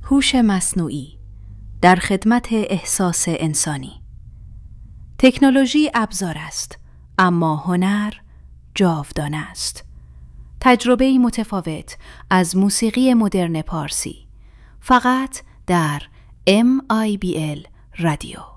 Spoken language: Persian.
هوش مصنوعی در خدمت احساس انسانی. تکنولوژی ابزار است، اما هنر جاودانه است. تجربه‌ای متفاوت از موسیقی مدرن پارسی، فقط در MIBL رادیو.